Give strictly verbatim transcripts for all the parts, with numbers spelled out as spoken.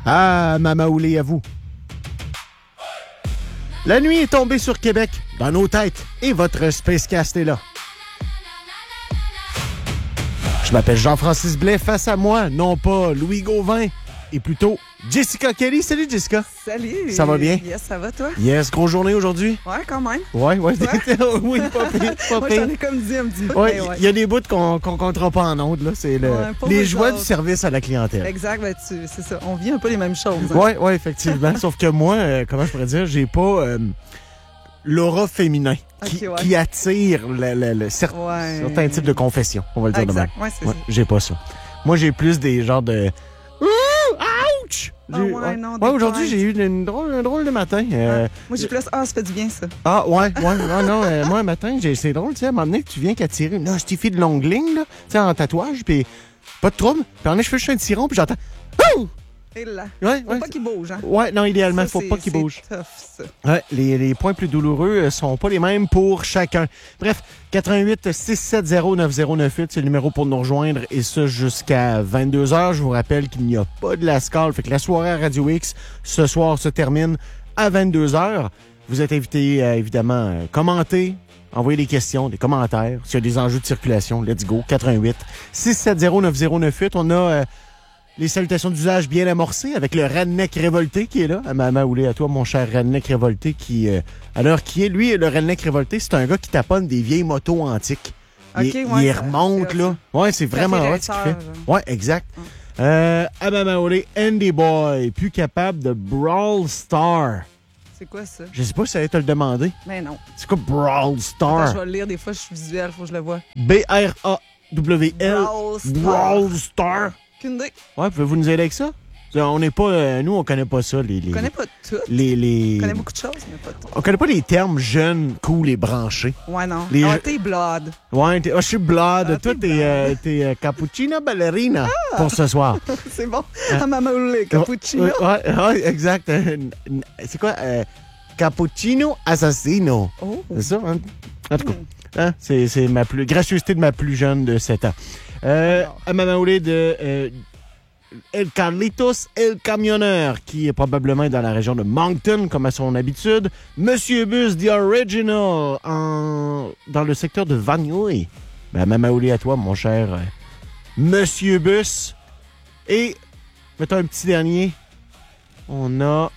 Ah, Mamaoulé à vous. La nuit est tombée sur Québec, dans nos têtes, et votre Spacecast est là. Je m'appelle Jean-Francis Blais, face à moi, non pas Louis Gauvin, et plutôt Jessica Kelly. Salut Jessica. Salut. Ça va bien? Yes, ça va toi? Yes, grosse journée aujourd'hui? Ouais, quand même. Ouais, ouais. Ouais. Oui, pas pire, pas Moi, pire. j'en ai comme dit un petit peu. Ouais, mais il ouais. y a des bouts qu'on qu'on comptera pas en ondes, là. C'est le, Ouais, pas les vous joies autres. du service à la clientèle. Exact, ben, tu- c'est ça. On vit un peu les mêmes choses. hein. Ouais, ouais, effectivement. Sauf que moi, euh, comment je pourrais dire, j'ai pas euh, l'aura féminin qui, Ok, ouais. qui attire le, le- le- cer- Ouais. certains types de confessions, on va le dire de même. Exact, ouais, c'est Ouais, ça. j'ai pas ça. Moi, j'ai plus des genres de... Ouh, ouch! Ah J'ai- ouais, non, ouais, des aujourd'hui, plaintes. j'ai eu une drôle, un drôle de matin. Euh, Moi, j'ai plus. Ah, ça fait du bien, ça. Ah, ouais, ouais, ouais, non, euh, moi, un matin, j'ai- c'est drôle, tu sais, à un moment donné, tu viens qu'à tirer une hostifie de longue ligne, là, tu sais, en tatouage, puis pas de trouble. Puis en est, je fais juste un tiron, puis j'entends... Ouh! Et là. Ouais, Faut ouais. pas qu'il bouge, hein. Ouais, non, idéalement, Ça, faut c'est- pas qu'il c'est bouge. tough, ça. Ouais, les, les points plus douloureux euh, sont pas les mêmes pour chacun. Bref, quatre un huit, six sept zéro, neuf zéro neuf huit, c'est le numéro pour nous rejoindre, et ça jusqu'à vingt-deux heures. Je vous rappelle qu'il n'y a pas de la scale, fait que la soirée à Radio X, ce soir, se termine à vingt-deux heures. Vous êtes invités à, évidemment, euh, commenter, envoyer des questions, des commentaires. S'il y a des enjeux de circulation, let's go. quatre un huit, six sept zéro, neuf zéro neuf huit. On a... euh, les salutations d'usage bien amorcées avec le Redneck Révolté qui est là. À Mamaoulé, à toi, mon cher Redneck Révolté, qui, euh, à l'heure qui est, lui, le Redneck Révolté, c'est un gars qui taponne des vieilles motos antiques. Il, Ok, ouais, il y ça- remonte, c'est là. Ouais, c'est vraiment fait hot ce qu'il fait. racer, genre. Ouais, exact. Euh, à Mamaoulé, Andy Boy, plus capable de Brawl Star. C'est quoi, ça? Je sais pas si ça allait te le demander. Mais non. C'est quoi Brawl Attends, Star? je vais le lire. Des fois, je suis visuelle. Faut que je le vois. B R A W L. Brawl Star. Brawl Star. Aucune idée. Ouais, pouvez-vous nous aider avec ça? On n'est pas... euh, nous, on connaît pas ça, les... les Je connais pas tout. les, les... Je connais beaucoup de choses, mais pas tout. On connaît pas les termes jeunes, cool et branchés. Ouais, non. Les Ah, jeux- t'es blood. Ouais, t'es- oh, je suis blood. Ah, Toi, t'es t'es, euh, t'es euh, cappuccino ballerina pour ce soir. C'est bon. À Mama Oulé, cappuccino. Ouais, ouais, ouais, exact. Euh, n- n- C'est quoi? Euh, cappuccino assassino. Oh. C'est ça, hein? En tout cas, hein, c'est, c'est ma plus... gracieuseté de ma plus jeune de sept ans. Euh, Alors. à Mamaoulé de... euh, El Carlitos El Camionneur, qui est probablement dans la région de Moncton, comme à son habitude. Monsieur Bus, The Original, en... dans le secteur de Vanier. Ben, Mamaoulé à toi, mon cher euh, Monsieur Bus. Et, mettons un petit dernier. On a...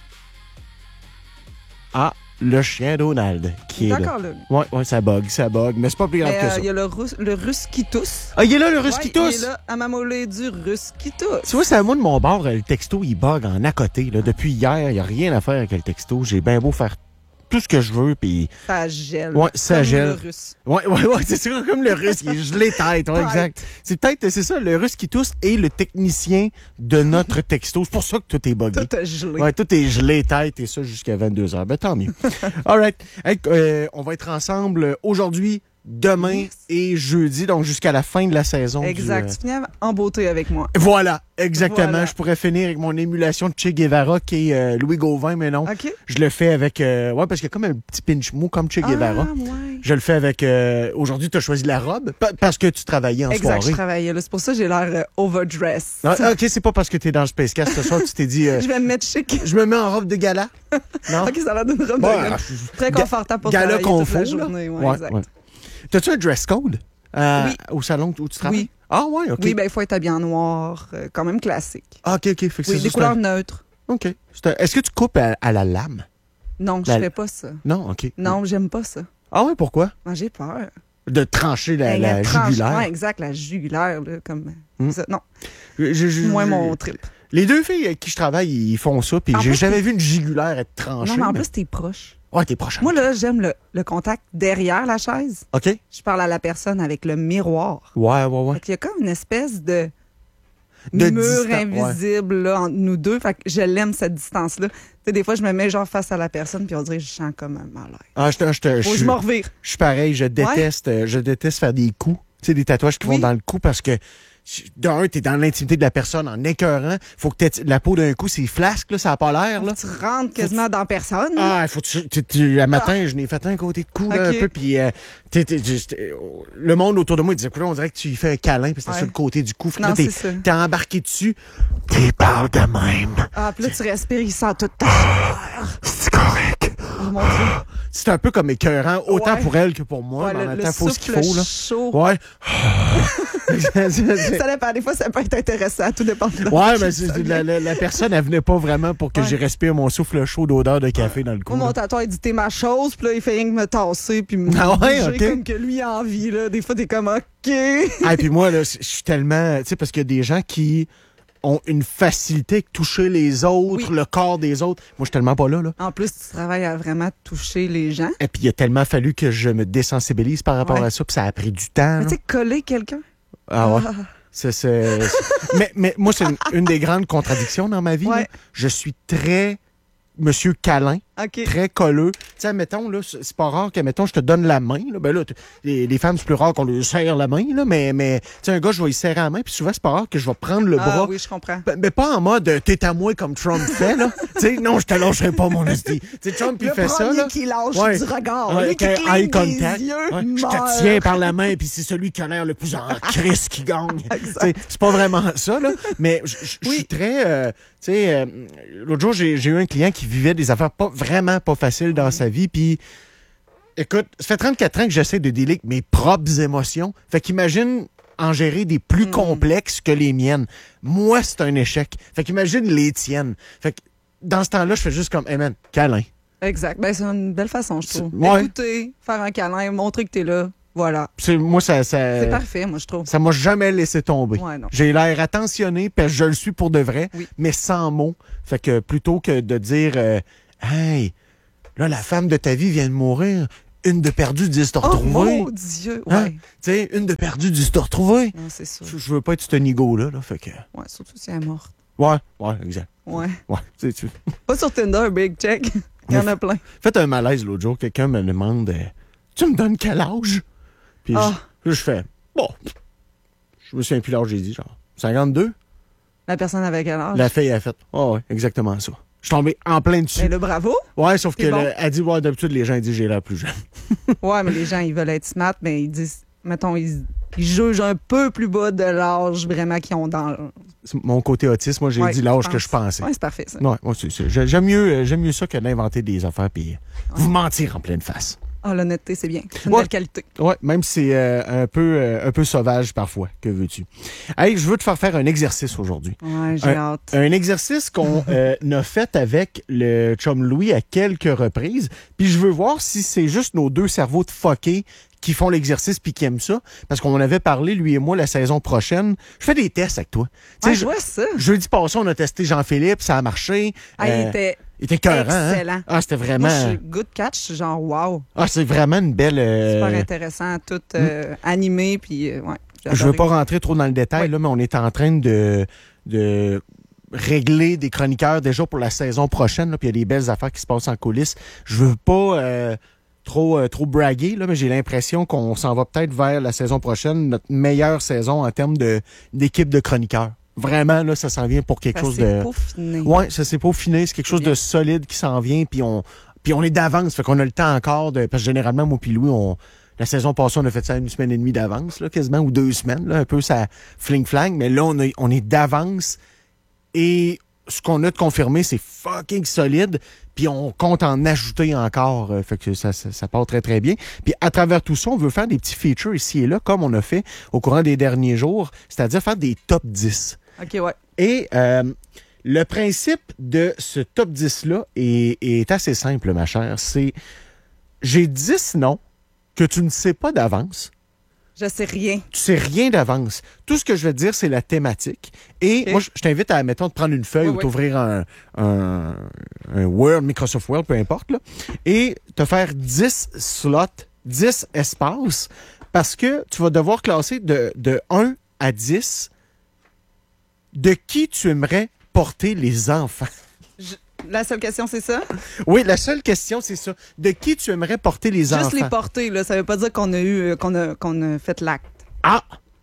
Ah, le chien Donald, qui est là. D'accord, là. Ouais, ouais, ça bug, ça bug, mais c'est pas plus grave Mais que euh, ça. il y a le russe, le russe qui tousse. Ah, il est là, le russe Ouais, qui tousse! Il est là, à Mamolé du russe qui tousse. Tu vois, c'est à moi de mon bord, euh, le texto, il bug en à côté. Là. Depuis hier, il n'y a rien à faire avec le texto. J'ai bien beau faire tout ce que je veux, puis... Ça gèle. Ouais, ça Comme gèle. le russe. Ouais, ouais, ouais, c'est sûr, comme le russe, il est gelé tête, ouais, Tête. exact. C'est peut-être, c'est ça, le russe qui tousse et le technicien de notre texto. C'est pour ça que tout est buggé. Tout a gelé. Ouais, tout est gelé tête et ça jusqu'à vingt-deux heures. Ben, tant mieux. All right. Hey, euh, on va être ensemble aujourd'hui, demain Yes. et jeudi, donc jusqu'à la fin de la saison. Exact. du, euh, Tu finis en beauté avec moi. Voilà, exactement. Voilà. Je pourrais finir avec mon émulation de Che Guevara qui est euh, Louis Gauvin, mais non. OK? Je le fais avec... euh, ouais, parce qu'il y a comme un petit pinch mou comme Che Guevara. Ah, ouais. Je le fais avec... euh, aujourd'hui, tu as choisi la robe pa- parce que tu travaillais en Exact, je soirée. travaillais là. C'est pour ça que j'ai l'air euh, overdress. Ah, OK, c'est pas parce que tu es dans le Spacecast ce soir, tu t'es dit... euh, Je vais me mettre chic. je me mets en robe de gala. Non? OK, ça a l'air d'une robe Ouais, de gala. je- Très ga- confortable pour Gala travailler toute confort, la là. journée. Ouais, Ouais, exact. ouais. T'as-tu un dress code euh, Oui. au salon où tu travailles? Oui. Ah ouais, OK. Oui, ben il faut être habillé en noir, euh, quand même classique. Ah, OK, OK. Fait que c'est Oui, des juste couleurs un- neutres. OK. C'est un- Est-ce que tu coupes à, à la lame? Non, je La- fais pas ça. Non, OK. Non, j'aime pas ça. Ah ouais, pourquoi? Moi, j'ai peur. De trancher la, Hey, la tranche- jugulaire. Ouais, exact, la jugulaire, là, comme Hmm. ça. Non, Je- je- je- moins je- mon trip. Les deux filles avec qui je travaille, ils font ça, puis En j'ai plus, jamais vu une jugulaire être tranchée. Non, mais en mais- plus, t'es proche. Ouais, t'es prochain. Moi, là, j'aime le, le contact derrière la chaise. OK? Ouais, Je parle à la personne avec le miroir. ouais, ouais. Fait qu'il y a comme une espèce de, De mur distan- ouais. invisible là, entre nous deux. Fait que je l'aime, cette distance-là. Tu sais, des fois, je me mets genre face à la personne, puis on dirait que je sens comme un malaise. Ah, je te- je te- je Faut que je suis- me revire. je suis pareil, je déteste, euh, je déteste faire des coups. Tu sais, des tatouages qui Oui. vont dans le cou parce que d'un, t'es dans l'intimité de la personne en écœurant. Faut que t'aies la peau d'un coup, c'est flasque, là, ça n'a pas l'air. Là. Tu rentres quasiment dans personne. Ah, il faut que tu, tu, tu, le matin, ah. je n'ai fait un côté de cou, là, okay. un peu, puis euh, t'es, t'es, t'es, le monde autour de moi, il disait, on dirait que tu lui fais un câlin, puis c'est ouais. sur le côté du cou. Non, là, t'es, t'es embarqué dessus, t'es pas de même. Ah, puis là, tu respires, il sent toute ta chair. C'est correct. Oh mon Dieu. C'est un peu comme écœurant, autant ouais. pour elle que pour moi. Ouais, mais en le, même temps, il faut ce qu'il faut. Là. Chaud. Ouais. Ça dépend. Des fois, ça peut être intéressant. Tout dépend de ouais, mais c'est, la, la, la personne, elle venait pas vraiment pour que ouais. j'y respire mon souffle chaud d'odeur de café dans le cou. Moi, mon tatoueur, il dit t'es ma chose, puis là, il fait rien que me tasser, puis me ah ouais, okay. comme que lui a envie. Là. Des fois, t'es comme OK. Ah, puis moi, là, je suis tellement. Tu sais, parce qu'il y a des gens qui ont une facilité avec toucher les autres, oui. le corps des autres. Moi, je suis tellement pas là, là. En plus, tu travailles à vraiment toucher les gens. Et puis, il a tellement fallu que je me désensibilise par rapport ouais. à ça, puis ça a pris du temps. Mais tu sais, coller quelqu'un. Ah ouais. Ah. C'est, c'est, c'est... mais, mais moi, c'est une, une des grandes contradictions dans ma vie. Ouais. Je suis très monsieur câlin, okay. très colleux. Tu sais, mettons, là, c'est pas rare que, mettons, je te donne la main. Là, ben là, les, les femmes, c'est plus rare qu'on lui serre la main, là, mais, mais tu sais, un gars, je vais lui serrer la main, puis souvent, c'est pas rare que je vais prendre le ah, bras. oui, je comprends. Ben, mais pas en mode « t'es à moi » comme Trump fait, là. Tu sais, non, je te lâcherai pas, mon esti. Tu sais, Trump, il fait ça, là. Qui lâche ouais. du regard. Ouais, qui eye contact. Yeux, ouais. Je te tiens par la main, puis c'est celui qui a l'air le plus en crise qui gagne. C'est pas vraiment ça, là. Mais je oui. suis très... Euh, tu sais, euh, l'autre jour, j'ai, j'ai eu un client qui vivait des affaires pas vraiment pas faciles dans sa vie, puis écoute, ça fait trente-quatre ans que j'essaie de dealer avec mes propres émotions. Fait qu'imagine en gérer des plus mm. complexes que les miennes. Moi, c'est un échec. Fait qu'imagine les tiennes. Fait que dans ce temps-là, je fais juste comme, hey man, câlin. Exact. Ben, c'est une belle façon, je trouve. Ouais. Écouter, faire un câlin, montrer que t'es là. Voilà. C'est, moi, ça, ça, c'est parfait, moi, je trouve. Ça m'a jamais laissé tomber. Ouais, non. J'ai l'air attentionné, parce que je le suis pour de vrai, oui. mais sans mots. Fait que plutôt que de dire euh, hey, là, la femme de ta vie vient de mourir, une de perdue, dix de retrouvée. Oh mon Dieu, ouais. Hein? Tu sais, une de perdue, dix de retrouvée. Non, c'est ça. Je, je veux pas être ce nigo-là, là. Fait que. Ouais, surtout si elle est morte. Ouais, ouais, exact. Ouais. Ouais, tu sais. Pas sur Tinder, big check. Il y en a plein. Faites un malaise l'autre jour, quelqu'un me demande euh, tu me donnes quel âge? Puis oh. je, je fais, bon, je me souviens plus l'âge, j'ai dit, genre, cinquante-deux. La personne avec quel âge? La fille a fait, oh, ouais, exactement ça. Je suis tombé en plein dessus. Mais le bravo. Ouais, sauf qu'elle bon. a dit, ouais, d'habitude, les gens ils disent, j'ai l'air plus jeune. Ouais, mais les gens, ils veulent être smart, mais ils disent, mettons, ils, ils jugent un peu plus bas de l'âge vraiment qu'ils ont dans. C'est mon côté autiste, moi, j'ai ouais, dit l'âge que je pensais. Ouais, c'est parfait, ça. Ouais, ouais c'est, c'est, j'aime, mieux, j'aime mieux ça que d'inventer des affaires puis ouais. vous mentir en pleine face. Ah, l'honnêteté, c'est bien. C'est une ouais. belle qualité. Oui, même si c'est euh, un, peu, euh, un peu sauvage parfois. Que veux-tu? Hey, je veux te faire faire un exercice aujourd'hui. Ouais, j'ai un, hâte. Un exercice qu'on euh, a fait avec le chum Louis à quelques reprises. Puis je veux voir si c'est juste nos deux cerveaux de fuckés qui font l'exercice puis qui aiment ça. Parce qu'on en avait parlé, lui et moi, la saison prochaine. Je fais des tests avec toi. Ah, je vois ça. Jeudi passé, on a testé Jean-Philippe, ça a marché. Ah, euh, il était... Il était écœurant. Excellent. Hein? Ah, c'était vraiment. Moi, je suis good catch, genre wow. Ah, c'est vraiment une belle. Euh... Super intéressant, tout euh, mm. animé, puis euh, ouais. Je veux pas rentrer trop dans le détail, oui. là, mais on est en train de, de régler des chroniqueurs déjà pour la saison prochaine, là, puis il y a des belles affaires qui se passent en coulisses. Je veux pas euh, trop, euh, trop braguer, là, mais j'ai l'impression qu'on s'en va peut-être vers la saison prochaine, notre meilleure saison en termes de, d'équipe de chroniqueurs. Vraiment, là, ça s'en vient pour quelque ça chose de... de... peaufiné. Ouais, ça s'est peaufiné. C'est quelque chose de solide qui s'en vient, puis on, puis on est d'avance. Fait qu'on a le temps encore de... Parce que généralement, moi puis Louis, on... la saison passée, on a fait ça une semaine et demie d'avance, là, quasiment, ou deux semaines, là, un peu ça fling-flang. Mais là, on, a... on est d'avance. Et ce qu'on a de confirmé, c'est fucking solide. Puis on compte en ajouter encore. Euh, fait que ça, ça, ça part très, très bien. Puis à travers tout ça, on veut faire des petits features ici et là, comme on a fait au courant des derniers jours. C'est-à-dire faire des top dix. OK, ouais. Et euh, le principe de ce top dix-là est, est assez simple, ma chère. C'est, j'ai dix noms que tu ne sais pas d'avance. Je sais rien. Tu sais rien d'avance. Tout ce que je vais te dire, c'est la thématique. Et okay. moi, je, je t'invite à, mettons, de prendre une feuille oui, ou oui. t'ouvrir un, un, un Word, Microsoft Word, peu importe, là, et te faire dix slots, dix espaces, parce que tu vas devoir classer de, de un à dix de qui tu aimerais porter les enfants. Je... La seule question, c'est ça? Oui, la seule question, c'est ça. De qui tu aimerais porter les Juste enfants? Juste les porter, là. Ça veut pas dire qu'on a eu, qu'on a, qu'on a fait l'acte. Ah!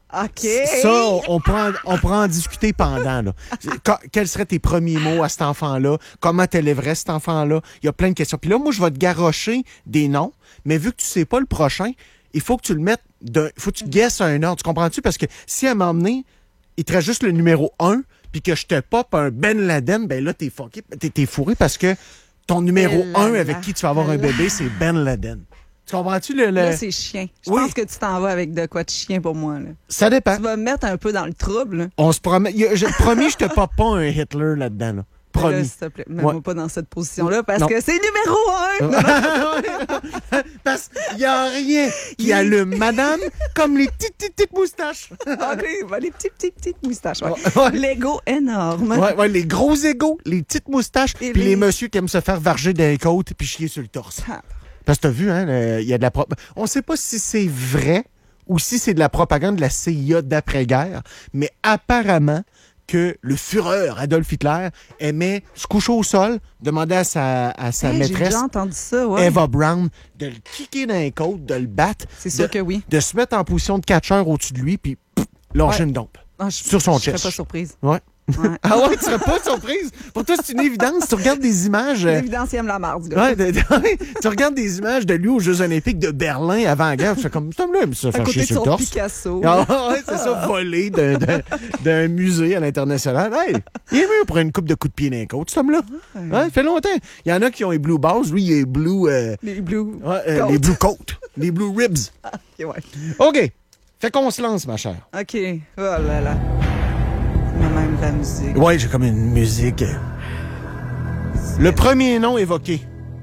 OK. Ça, on, on, pourra en, on pourra en discuter pendant. Là. Quand- quels seraient tes premiers mots à cet enfant-là? Comment t'élèverais cet enfant-là? Il y a plein de questions. Puis là, moi, je vais te garrocher des noms, mais vu que tu sais pas le prochain, il faut que tu le mettes, il faut que tu guesses un ordre. Tu comprends-tu? Parce que si à un moment donné, il te reste juste le numéro un, puis que je te pop un Ben Laden, ben là, t'es fucké, t'es, t'es fourré parce que ton numéro Eh là un là. avec qui tu vas avoir un bébé, c'est Ben Laden. Tu comprends-tu le... le... Là, c'est chien. Je Oui. pense que tu t'en vas avec de quoi de chien pour moi. Là. Ça dépend. Tu vas me mettre un peu dans le trouble. Là. On se promet. il y a- je- promis, je te pop pas un Hitler là-dedans. Là. Là, Promis. s'il te plaît, mets-moi Ouais. pas dans cette position-là parce Non. que c'est numéro un. Parce qu'il n'y a rien qui allume madame comme les petites, petites, petites moustaches. OK, ben, les petites, petites, petites moustaches. Ouais. Ouais. L'ego énorme. Ouais, ouais, les gros égaux, les petites moustaches, Et puis les- les messieurs qui aiment se faire varger dans les côtes puis chier sur le torse. Ah. Parce que t'as vu, hein, le- il y a de la prop... On sait pas si c'est vrai ou si c'est de la propagande de la C I A d'après-guerre, mais apparemment que le Führer Adolf Hitler aimait se coucher au sol, demander à sa, à sa Hey, J'ai maîtresse, déjà entendu ça, ouais. Eva Brown, de le kicker dans les côtes, de le battre, C'est sûr de, que oui. de se mettre en position de catcheur au-dessus de lui, puis pff, lâcher Ouais. une dompe. Ah, je, Sur son je serais chest. pas surprise. Ouais. Ouais. Ah ouais, tu serais pas surprise? Pour toi, c'est une évidence. Tu regardes des images... euh, L'évidence, il aime la marde, ce gars. Ouais, de- de- tu regardes des images de lui aux Jeux Olympiques de Berlin avant-guerre, tu fais comme, cet homme-là aime ça À faire côté chier de sur le son torse. Picasso. Ah ouais, c'est ça, volé de- de- d'un musée à l'international. Hey, il est mieux pour une coupe de coups de pied dans les côtes, cet homme-là. Ouais, il fait longtemps. Il y en a qui ont les blue balls, lui, il est blue... euh, Les blues. ouais, euh, Coat. les blue coats, les blue ribs. Ok, ouais. OK. Fait qu'on se lance, ma chère. OK. Oh là là. Mais même de la musique. Ouais, j'ai comme une musique. Le premier nom évoqué.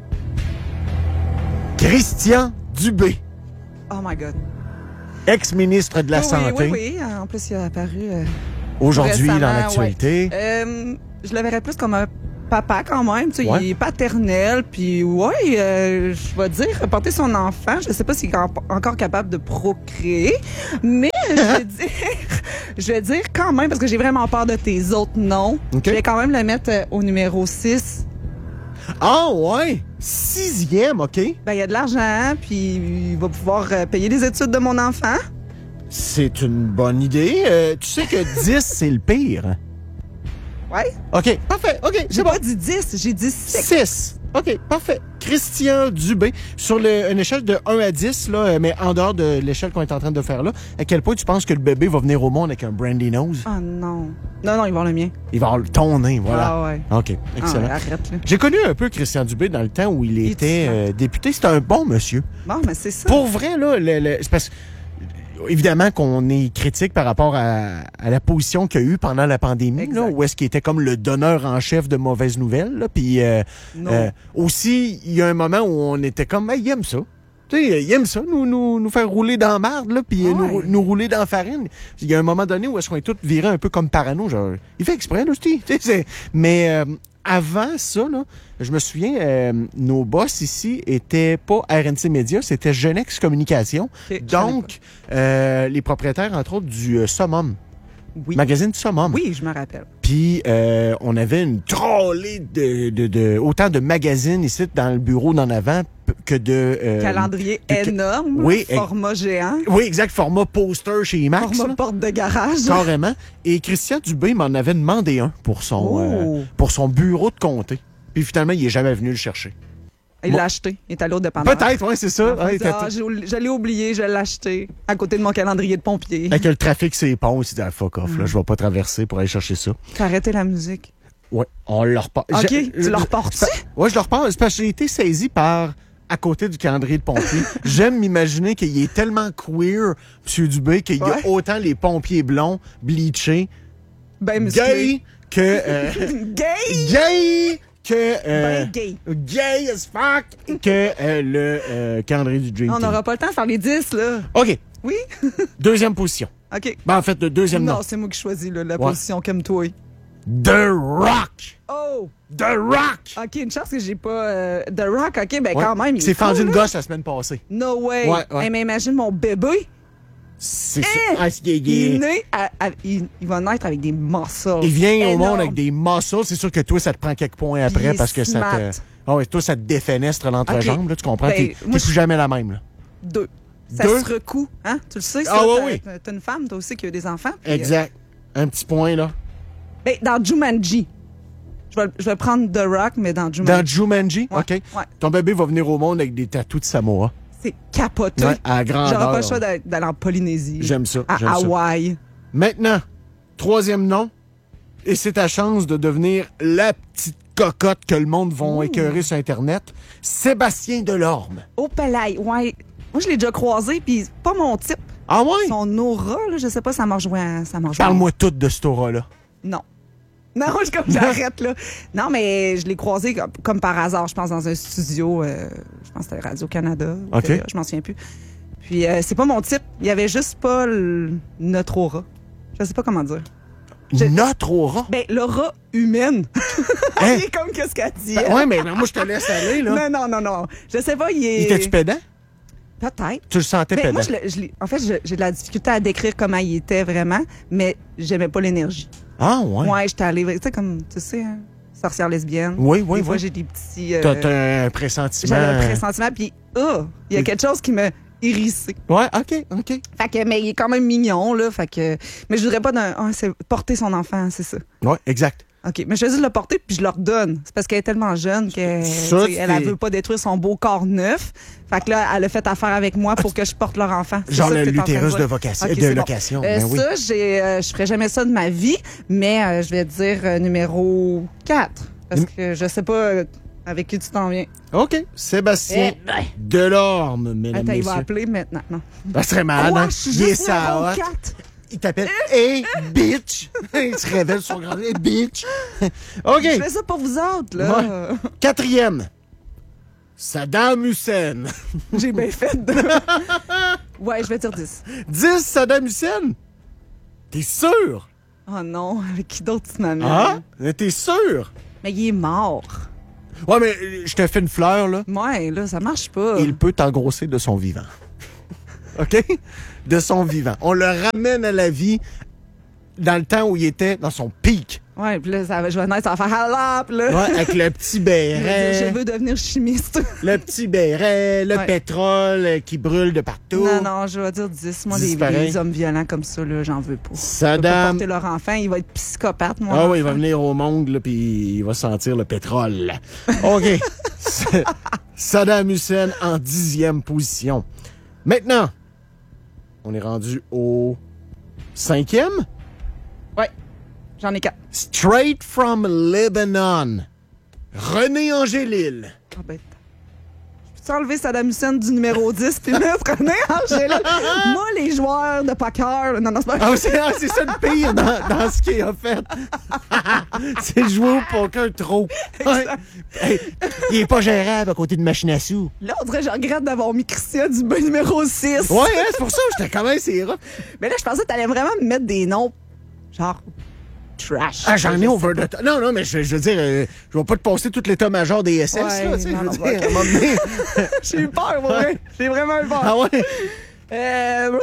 Christian Dubé, Oh my God. ex-ministre de la oui, Santé. oui, oui, oui. En plus, il a apparu euh, Aujourd'hui, dans récemment, l'actualité. ouais. Euh, je le verrais plus comme un papa quand même. Tu sais, Ouais. Il est paternel. Puis, ouais, euh, je vais dire, porter son enfant. Je sais pas s'il est en- encore capable de procréer. Mais je vais dire, je vais dire quand même, parce que j'ai vraiment peur de tes autres noms. OK. Je vais quand même le mettre euh, au numéro six. Ah ouais! Sixième, OK. Ben, il y a de l'argent, puis il va pouvoir euh, payer les études de mon enfant. C'est une bonne idée. Euh, tu sais que dix, c'est le pire. Ouais. OK, parfait. OK, J'ai c'est bon. pas dit dix, j'ai dit six. six. OK, parfait. Christian Dubé, sur le- une échelle de un à dix, là, mais en dehors de l'échelle qu'on est en train de faire là, à quel point tu penses que le bébé va venir au monde avec un brandy nose? Oh non. Non, non, ils vont le mien. Il va avoir le ton nez, voilà. Ah ouais. OK, Ah excellent. ouais, arrête, là. J'ai connu un peu Christian Dubé dans le temps où il Il était est euh, député. C'était un bon monsieur. Bon, mais c'est ça. Pour vrai, là, le- le- c'est parce évidemment qu'on est critique par rapport à, à la position qu'il a eue pendant la pandémie, Exact. là, où est-ce qu'il était comme le donneur en chef de mauvaises nouvelles. Là, puis euh, Non. euh, aussi, il y a un moment où on était comme, hey, il aime ça. Tu sais, il aime ça, nous, nous, nous faire rouler dans la marde, là, puis euh, Ouais. nous, nous rouler dans la farine. Il y a un moment donné où est-ce qu'on est tous virés un peu comme parano, genre, il fait exprès, là, tu sais, c'est- mais euh, avant ça, là, je me souviens, euh, nos boss ici étaient pas R N C Média, c'était Genex Communication. Ok, je savais Donc, euh, les propriétaires, entre autres, du euh, Summum, Oui. magazine du Summum. Oui, je me rappelle. Puis, euh, on avait une trollée de, de, de, autant de magazines ici dans le bureau d'en avant p- que de... euh, Calendrier de- que- énorme. Oui, Format géant. Oui, exact, format poster chez Max. Format là. porte de garage. Carrément. Et Christian Dubé m'en avait demandé un pour son, Oh. euh, pour son bureau de comté. Puis finalement, il est jamais venu le chercher. Il Bon. l'a acheté. Il est allé au dépanneur. Peut-être, oui, c'est ça. Ah, Ouais, il dit, t'as- ah, j'ai- je l'ai oublié, je l'ai acheté. À côté de mon calendrier de pompier. Avec le trafic, c'est ponts, il s'est dit, ah, fuck off, là, je vais pas traverser pour aller chercher ça. T'as arrêté la musique. Ouais, on le repart. OK, J'ai- tu le reportes-tu? Ouais, je le repars. C'est parce que j'ai été saisi par à côté du calendrier de pompier. J'aime m'imaginer qu'il est tellement queer, M. Dubé, qu'il y a Ouais. autant les pompiers blonds, bleachés, Ben musclé. gay que... euh, Gay! gay que... euh, Ben gay. gay as fuck que euh, le euh, calendrier du Dream On Team. n'aura pas le temps de faire les dix, là. OK. Oui? Deuxième position. OK. Ben, en fait, le deuxième nom. Non, c'est moi qui choisis là, la Ouais. position comme toi. The Rock. Oh! The Rock. OK, une chance que j'ai pas euh, The Rock. OK, ben Ouais. quand même. il C'est est fendu cool, une là. gosse la semaine passée. No way. Ouais, ouais. Hey, mais imagine mon bébé. C'est ça. Hein? Ah, c'est- il, Il, est il- né à- à- il, il va naître avec des muscles. il vient au énormes. monde avec des muscles. C'est sûr que toi, ça te prend quelques points après il est parce que ça smart. te. Ah ouais, toi, ça te défenestre l'entrejambe, Ok. là, tu comprends? Ben, T'es t'es moi, plus je- jamais la même, là. Deux. Ça Deux. se recoue, hein? Tu le sais, ça? Ah, ouais, t'as, oui. t'as- t'as une femme, toi aussi, qui a eu des enfants. puis, euh, Exact. Un petit point, là. ben, dans Jumanji. Je vais, je vais prendre The Rock, mais dans Jumanji. Dans Jumanji, Ouais, OK. ouais. Ton bébé va venir au monde avec des tatous de Samoa. C'est capoté. Ouais, à grandeur. J'aurais pas le choix d'aller d'aller en Polynésie. J'aime ça, À j'aime ça. Hawaï. Maintenant, troisième nom, et c'est ta chance de devenir la petite cocotte que le monde va écœurer sur Internet, Sébastien Delorme. Au Palais, ouais. Moi, je l'ai déjà croisé, puis c'est pas mon type. Ah ouais? Son aura, là, je sais pas, ça m'a rejoint. Ça m'a rejoint. Parle-moi tout de cet aura-là. Non. Non, je comme j'arrête là. Non, mais je l'ai croisé comme, comme par hasard, je pense, dans un studio. euh, je pense que c'était Radio-Canada. ou OK. T V A, je m'en souviens plus. Puis euh, c'est pas mon type. Il y avait juste pas le- notre aura. Je sais pas comment dire. Je- Notre aura? Ben, l'aura humaine. Hein? Il est comme qu'est-ce qu'elle dit. Ben, ouais, mais ben, moi, je te laisse aller, là. Non, non, non, non. Je sais pas, il est. Il était-tu pédant? Peut-être. Tu le sentais Ben, pédant? moi, je, le- je l'ai- en fait, je- j'ai de la difficulté à décrire comment il était vraiment, mais j'aimais pas l'énergie. Ah ouais? Ouais, j'étais allée, tu sais, comme, tu sais, hein, sorcière lesbienne. Oui, oui, Des fois, oui. j'ai des petits. euh, T'as t'as un pressentiment. J'avais un pressentiment, puis, oh, il y a quelque chose qui me hérissé. Ouais, OK, OK. Fait que, mais il est quand même mignon, là. Fait que, mais je voudrais pas d'un. Ah, c'est porter son enfant, c'est ça. Ouais, exact. OK. Mais je choisis de le porter, puis je le redonne. C'est parce qu'elle est tellement jeune qu'elle Ça, tu sais, elle, elle c'est- veut pas détruire son beau corps neuf. Fait que là, elle a fait affaire avec moi pour que je porte leur enfant. C'est Genre ça que le t'es en train l'utérus dire. de vocation, OK, de c'est bon. location. Euh, Ben oui. Ça, j'ai, euh, je ferais jamais ça de ma vie, mais euh, je vais dire euh, numéro quatre. Parce Num- que je sais pas euh, avec qui tu t'en viens. OK. Sébastien Eh ben. Delorme, mesdames, Attends, il va messieurs. appeler maintenant. Non. Ben, ce serait malade, Quoi? hein? Je suis Il est juste ça, numéro hot. quatre. Il t'appelle Hey, bitch! Il se révèle sur grand Hey, bitch! OK. Je fais ça pour vous autres, là. Quatrième. Saddam Hussein. J'ai bien fait. De... ouais, je vais dire dix. dix, Saddam Hussein? T'es sûr? Oh non, avec qui d'autre tu m'amènes? Hein? T'es sûr? Mais il est mort. Ouais, mais euh, je te fais une fleur, là. Ouais, là, ça marche pas. Il peut t'engrosser de son vivant. OK? De son vivant. On le ramène à la vie dans le temps où il était dans son pic. Ouais, puis là, ça va, je vais naître, ça va faire halap, là. Ouais, avec le petit Je veux dire, béret. je veux devenir chimiste. Le petit béret, le Ouais. pétrole euh, qui brûle de partout. Non, non, je vais dire dix. Moi, dix les, pareil. les hommes violents comme ça, là, j'en veux pas. Je veux pas Saddam. porter leur enfant, il va être psychopathe, moi. Ah oui, il va venir au monde, là, puis il va sentir le pétrole. OK. S- Saddam Hussein en dixième position. Maintenant, on est rendu au cinquième. Ouais, j'en ai quatre. Straight from Lebanon. René Angélil. Ah ben, peux-tu enlever Saddam Hussein du numéro dix puis mettre René Angélil? Moi, les joueurs de poker... Non, non, c'est pas... Ah, c'est ah, c'est ça le pire dans, dans ce qu'il a fait. C'est jouer au poker trop. Ouais. Hey, il est pas gérable à côté de machine à sous. Là, on dirait que je regrette d'avoir mis Christian du bon numéro six. Ouais, hein, c'est pour ça que j'étais quand même c'est rough. Mais là, je pensais que t'allais vraiment me mettre des noms, genre, trash. Ah, j'en ai over the top. Non, non, mais je, je veux dire, euh, je vais pas te passer tout l'état-major des S S, Ouais, là, tu sais, non, je veux non, dire, ok. à un moment donné. J'ai eu peur, pour vrai. J'ai vraiment eu peur. Ah ouais? Euh...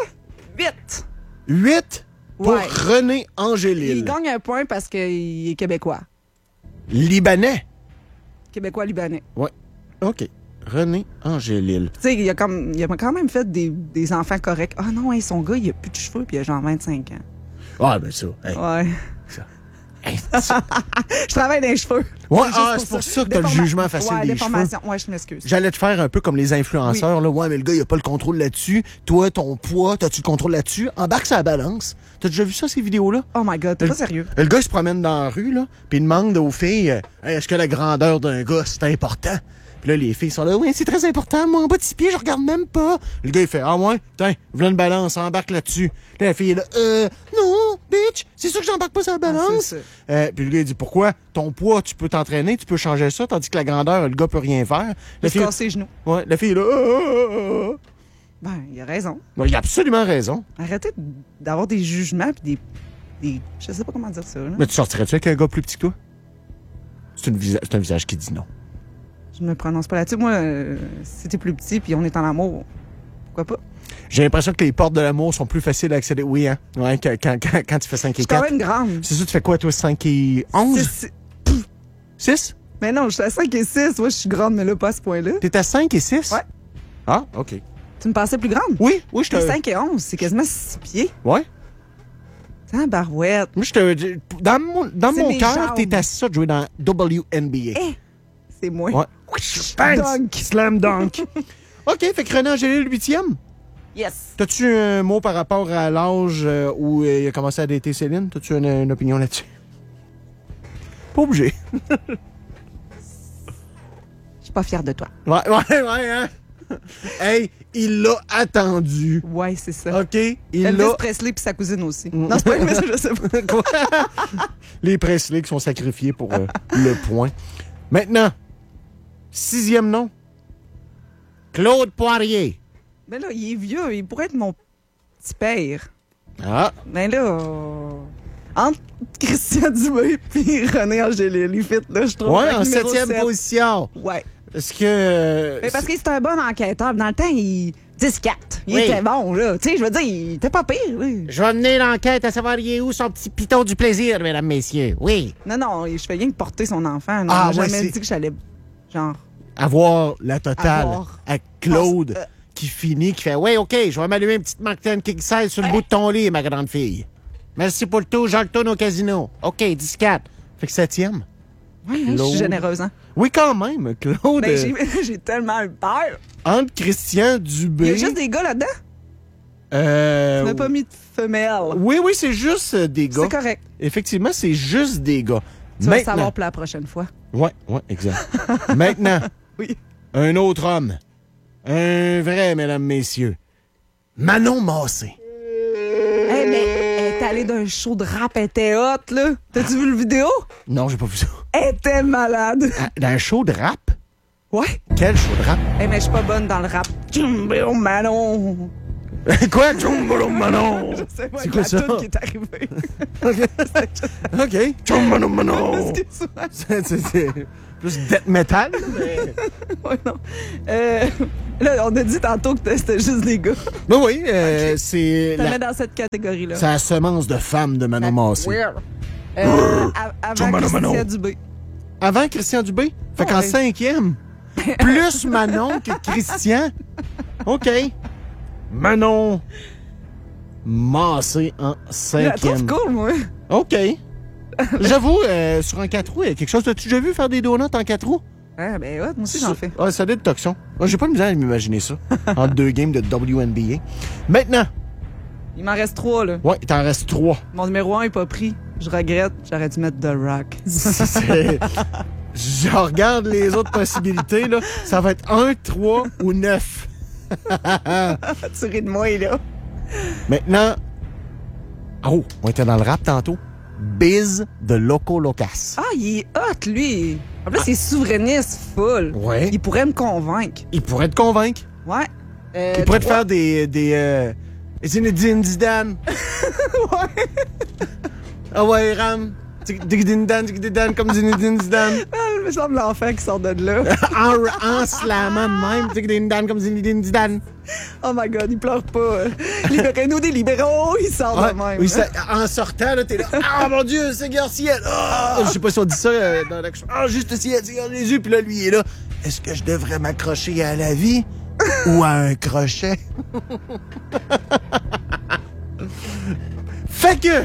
huit. huit pour Ouais. René Il Angélil. gagne un point parce qu'il est québécois. Libanais. Québécois-libanais. Ouais. OK. René Angélil. Tu sais, il a, comme, il a quand même fait des, des enfants corrects. Ah non, hey, son gars, il a plus de cheveux puis il a genre vingt-cinq ans. Ah, ben ça. Hey, Ouais. ça. Hey, ça. Je travaille dans les cheveux. Ouais, juste ah, c'est pour ça que t'as le Déforma- jugement facile ouais, des déformation. Ouais, je m'excuse. J'allais te faire un peu comme les influenceurs, là. Ouais, mais le gars, il a pas le contrôle là-dessus. Toi, ton poids, t'as-tu le contrôle là-dessus? Embarque sur la balance. T'as déjà vu ça, ces vidéos-là? Oh my God, t'es pas Le- sérieux. Le gars, il se promène dans la rue, là, puis il demande aux filles, euh, Hey, est-ce que la grandeur d'un gars, c'est important? Puis là, les filles sont là, oui, c'est très important. Moi, en bas de six pieds, je regarde même pas. Le gars, il fait, ah ouais, tiens, voilà une balance, embarque là-dessus. Là, la fille est là, euh, non, bitch, c'est sûr que j'embarque pas sur la balance. Ah, c'est ça. Euh, puis le gars, il dit, pourquoi? Ton poids, tu peux t'entraîner, tu peux changer ça, tandis que la grandeur, le gars peut rien faire. La Il se fille, casse les genoux. ouais, la fille est là, ah, ah, ah, ah. Ben, il a raison. Ouais, il a absolument raison. Arrêtez d'avoir des jugements puis des, des... Je sais pas comment dire ça, là. Mais tu sortirais-tu avec un gars plus petit que toi? C'est, une visa- c'est un visage qui dit non. Je me prononce pas là-dessus. Moi, euh, si t'es plus petit puis on est en amour, pourquoi pas? J'ai l'impression que les portes de l'amour sont plus faciles à accéder. Oui, hein? Ouais, quand, quand, quand, quand tu fais cinq Je et suis quand quatre. même grande. C'est ça, tu fais quoi, toi, cinq et onze? C'est- c'est- six? Mais non, je suis à cinq et six. Ouais, je suis grande, mais là, pas à ce point-là. T'es à cinq et six? Ouais. Ah, OK. Tu me pensais plus grande? Oui, oui, je te... cinq et onze, c'est quasiment six pieds. Ouais. Hein, barouette. Moi, je te... Dans mon, dans C'est mon mes cœur, jambes. t'es assis ça de jouer dans W N B A. Eh, c'est moi. Ouais. Bang! Dunk. Slam dunk. OK, fait que René Angélil, huitième. Yes. T'as-tu un mot par rapport à l'âge euh, où euh, il a commencé à dater Céline? T'as-tu une, une opinion là-dessus? Pas obligé. Je suis pas fière de toi. Ouais, ouais, ouais, hein? Hey, il l'a attendu. Ouais, c'est ça. OK? Il Elvis l'a... Presley puis sa cousine aussi. Mm. Non, c'est pas Elvis, je sais pas. Quoi? Les Presley qui sont sacrifiés pour euh, le point. Maintenant, sixième nom. Claude Poirier. Mais là, il est vieux. Il pourrait être mon petit père. Ah, Mais là, euh, entre Christian Dubé et René Angélil, il fit, là, je trouve. ouais, avec en numéro septième sept. position. Ouais. Est-ce que... euh, Mais parce que c'est un bon enquêteur. Dans le temps, il... dix quatre. Il Oui. était bon, là. Tu sais, je veux dire, il était pas pire, oui. Je vais mener l'enquête à savoir il est où son petit piton du plaisir, mesdames, messieurs. Oui. Non, non, je fais rien que porter son enfant. Ah, Ah, j'ai ouais, jamais c'est- dit que j'allais, genre... Avoir la totale Avoir. à Claude Euh. qui finit, qui fait « Ouais, OK, je vais m'allumer une petite Martin King size sur le bout de ton lit, ma grande fille. Merci pour le tout, je retourne au casino. OK, dix quatre. » Fait que septième. Ouais, hein, je Claude. suis généreuse, hein. Oui, quand même, Claude. Ben, euh, j'ai, j'ai tellement eu peur. entre Christian Il Dubé... y a juste des gars là-dedans. euh, Tu n'as pas mis de femelle. Oui, oui, c'est juste euh, des gars. C'est correct. Effectivement, c'est juste des gars. Tu vas le Maintenant... savoir pour la prochaine fois. Ouais, ouais, exact. Maintenant, Oui. un autre homme. Un vrai, mesdames, messieurs. Manon Massé. Hey, mais elle est allée d'un show de rap, elle était hot, là. T'as-tu vu le vidéo? Non, j'ai pas vu ça. Elle était malade. Ah, dans un show de rap? Ouais. Quel show de rap? Hey, mais je suis pas bonne dans le rap. Jumbo Manon. Quoi? Jumbo Manon! Je sais pas, C'est avec quoi la ça? toune qui est arrivée. OK. Jumbo Manon! Excuse-moi. C'est c'est- c'est plus death metal, mais... Ouais, non. Euh, là, on a dit tantôt que c'était juste des gars. Ben oui, euh, c'est Ça la, met dans cette catégorie-là. c'est la semence de femme de Manon Massé. Weird. Euh, a- avant Jumbo Manon. Christian Dubé. Avant Christian Dubé? Fait qu'en Ouais. cinquième, plus Manon que Christian. OK. Manon Massé en Je la trouve cinquième. cool, moi. OK. J'avoue, euh, sur un quatre roues, il y a quelque chose. T'as-tu déjà vu faire des donuts en quatre roues? Ah, ben, ouais, moi aussi, j'en fais. Ouais, ça doit être toxon. Moi, j'ai pas de misère à m'imaginer ça. Entre deux games de W N B A. Maintenant, Il m'en reste trois, là. ouais, il t'en reste trois. Mon numéro un est pas pris. Je regrette. J'aurais dû mettre The Rock. C'est- Je regarde les autres possibilités, là. Ça va être un, trois ou neuf. tu ris de moi, là. Maintenant, oh, on était dans le rap tantôt. Biz de Loco Locas. Ah, il est hot, lui. En plus, il est souverainiste full. Ouais. Il pourrait me convaincre. Il pourrait te convaincre. Ouais. Euh, Il pourrait te trois- faire des... des euh, Zinedine Zidane. Ouais. Ah ouais, Ram. Zinedine Zidane comme Zinedine Zidane. Ah, il me semble l'enfant qui sort de là. en, en slammant de même. Zinedine Zidane comme Zinedine Zidane. Oh my God, il pleure pas. Libérez-nous des libéraux, il sort Ouais, de même. oui, ça- en sortant, là, t'es là. Ah, mon Dieu, Seigneur ciel. Ah, je sais pas si on dit ça euh, dans l'action. Ah, juste ciel, Seigneur Jésus. Puis là, lui, il est là. Est-ce que je devrais m'accrocher à la vie ou à un crochet? Fait que.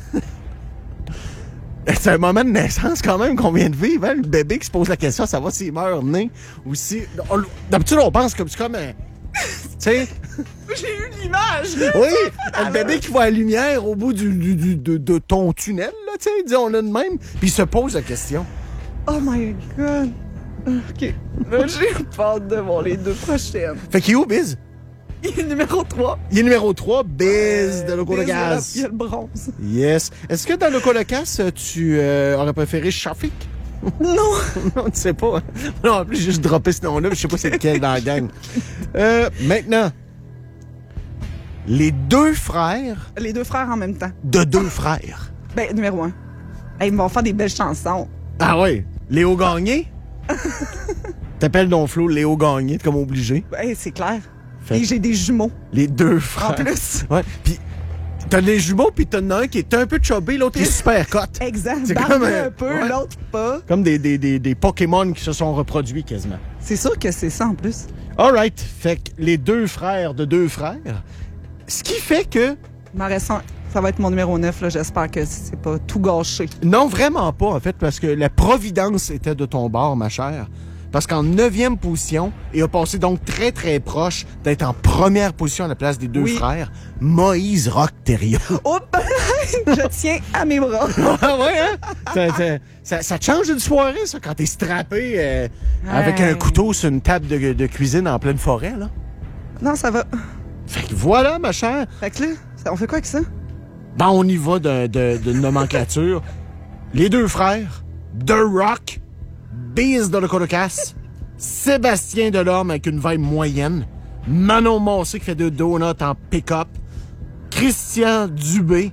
C'est un moment de naissance quand même qu'on vient de vivre. Hein? Le bébé qui se pose la question, ça va s'il meurt né ou si. on- D'habitude, on pense comme c'est comme un. Tu sais. J'ai eu l'image. Oui, le bébé qui voit la lumière au bout du, du- du- de, de ton tunnel, là, tu sais, disons-le de même, puis il se pose la question. Oh my God. OK. Là, j'ai peur de voir les deux prochaines. Fait qu'il est où, Biz? Il est numéro trois. Il est numéro trois, Biz de Loco Biz, il y a la- Locas. Il y a le bronze. Yes. Est-ce que dans Loco Locas, tu euh, aurais préféré Shafik? Non. Non, tu sais pas. Non, en plus, j'ai juste droppé ce nom-là, je sais pas c'est lequel dans la gang. Euh, maintenant, les deux frères Les deux frères en même temps. de deux frères. Ben, numéro un. Hey, ils vont faire des belles chansons. Ah oui, Léo Gagné? T'appelles Don Flo Léo Gagné, t'es comme obligé. Ben, c'est clair. Fait Et j'ai des jumeaux. Les deux En frères. plus. Ouais. Puis T'as les jumeaux, puis t'en as un qui est un peu chubby, l'autre qui est super cote. Exact. C'est Barbu comme un- un peu, ouais. l'autre pas. Comme des, des, des, des Pokémon qui se sont reproduits quasiment. C'est sûr que c'est ça en plus. All right. Fait que les deux frères de deux frères. Ce qui fait que... Il m'en reste un. Ça va être mon numéro neuf, là. J'espère que c'est pas tout gâché. Non, vraiment pas, en fait, parce que la providence était de ton bord, ma chère. Parce qu'en neuvième position, et a passé donc très, très proche d'être en première position à la place des deux Oui. frères, Moïse Rock Thériault. Oh, je tiens à mes bras. Ah ouais, hein? Ça, ça, ça, ça te change une soirée, ça, quand t'es strappé euh, avec Ouais. un couteau sur une table de, de cuisine en pleine forêt, là. Non, ça va. Fait que voilà, ma chère. Fait que là, ça- on fait quoi avec ça? Ben, on y va de, de, de nomenclature. Les deux frères, The Rock, Biz de Colocasse, Sébastien Delorme avec une vibe moyenne, Manon Massé qui fait de donuts en pick-up, Christian Dubé,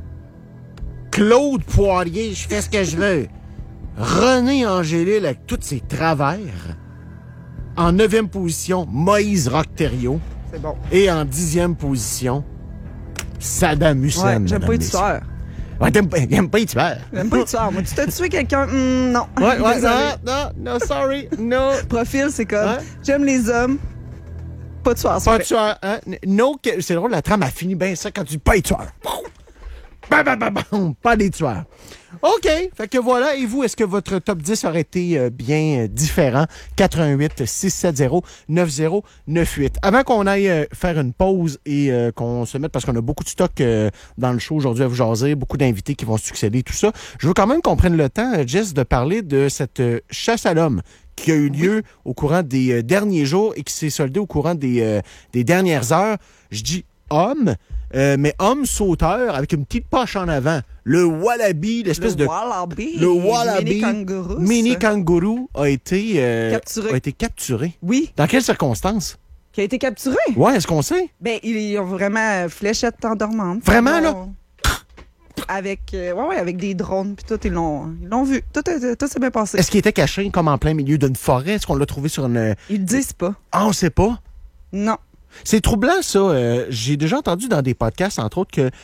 Claude Poirier, je fais ce que je veux, René Angélil avec tous ses travers, en neuvième position, Moïse Rock Thériault, C'est bon. et en dixième position, Saddam Hussein. Ouais, j'aime mesdames, pas les messieurs. tueurs. Ouais, t'aimes pas, t'aimes pas les tueurs. J'aime pas les tueurs. Moi, tu t'as tué quelqu'un? Hmm, non. Ouais, ouais, Désolé. non, non, no, sorry, no. Profil, c'est comme, Ouais. j'aime les hommes, pas de tueurs. Pas de tueur, hein? No, que- c'est drôle, la trame a fini bien ça quand tu dis pas les tueurs. Bam, bam, bam, bam, pas des tueurs. OK, fait que voilà. Et vous, est-ce que votre top dix aurait été euh, bien euh, différent? quatre un huit, six sept zéro, neuf zéro neuf huit. Avant qu'on aille euh, faire une pause et euh, qu'on se mette, parce qu'on a beaucoup de stock euh, dans le show aujourd'hui à vous jaser, beaucoup d'invités qui vont succéder, tout ça, je veux quand même qu'on prenne le temps, euh, Jess, de parler de cette euh, chasse à l'homme qui a eu lieu au courant des euh, derniers jours et qui s'est soldée au courant des, euh, des dernières heures. Je dis homme, euh, mais homme sauteur avec une petite poche en avant. Le wallaby, l'espèce Le de... wallaby. Le wallaby, Mini kangourou. mini ça. kangourou a été, euh, Capturé. a été capturé. Oui, Dans quelles circonstances? qui a été capturé. Ouais, est-ce qu'on sait? Ben, ils ont vraiment euh, fléchette endormante. Vraiment, là? Bon. Avec, euh, ouais, ouais, avec des drones, puis tout, ils l'ont, ils l'ont vu. Tout, tout, tout s'est bien passé. Est-ce qu'il était caché comme en plein milieu d'une forêt? Est-ce qu'on l'a trouvé sur une... Ils le disent pas. Ah, on sait pas. Non. C'est troublant, ça. Euh, j'ai déjà entendu dans des podcasts, entre autres, que